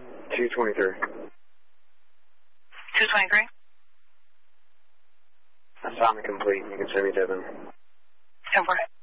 223. 223? Assignment complete. You can send me Devin. Over.